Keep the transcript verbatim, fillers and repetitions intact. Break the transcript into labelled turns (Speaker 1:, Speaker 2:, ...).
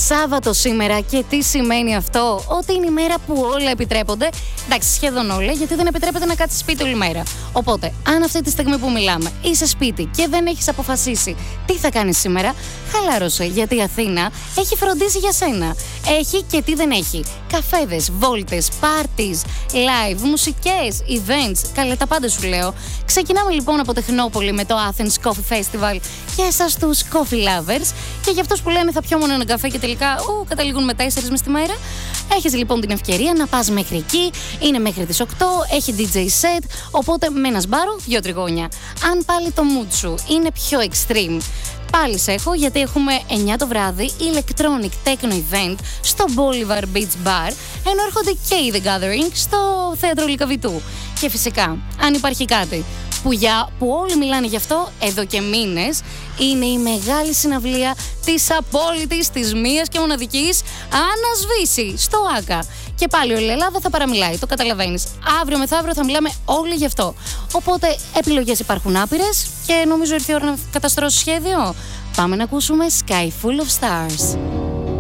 Speaker 1: Σάββατο σήμερα και τι σημαίνει αυτό? Ότι είναι η μέρα που όλα επιτρέπονται. Εντάξει, σχεδόν όλα, γιατί δεν επιτρέπεται να κάτσεις σπίτι όλη μέρα. Οπότε, αν αυτή τη στιγμή που μιλάμε είσαι σπίτι και δεν έχεις αποφασίσει τι θα κάνεις σήμερα, χαλάρωσε, γιατί η Αθήνα έχει φροντίσει για σένα. Έχει και τι δεν έχει. Καφέδες, βόλτες, parties, live, μουσικές, events. Καλέ, τα πάντα σου λέω. Ξεκινάμε λοιπόν από Τεχνόπολη με το Athens Coffee Festival για εσάς τους coffee lovers. Και για αυτούς που λένε θα πιω μόνο έναν καφέ και τελικά ου, καταλήγουν με τέσσερις μες τη μέρα. Έχεις λοιπόν την ευκαιρία να πας μέχρι εκεί. Είναι μέχρι τις οκτώ, έχει ντι τζέι set. Οπότε με ένα σπάρο, δυο τριγώνια. Αν πάλι το mood σου είναι πιο extreme, πάλι σε έχω, γιατί έχουμε εννιά το βράδυ electronic techno event στο Bolivar Beach Bar, ενώ έρχονται και οι The Gathering στο θέατρο Λυκαβητού. Και φυσικά, αν υπάρχει κάτι που, για, που όλοι μιλάνε γι' αυτό εδώ και μήνες, είναι η μεγάλη συναυλία της απόλυτης, της μίας και μοναδικής Ανασβήση στο Άκα. Και πάλι όλη η Ελλάδα θα παραμιλάει, το καταλαβαίνεις. Αύριο μεθαύριο θα μιλάμε όλοι γι' αυτό. Οπότε επιλογές υπάρχουν άπειρες και νομίζω ήρθε η ώρα να καταστρώσει σχέδιο. Πάμε να ακούσουμε Sky Full of Stars.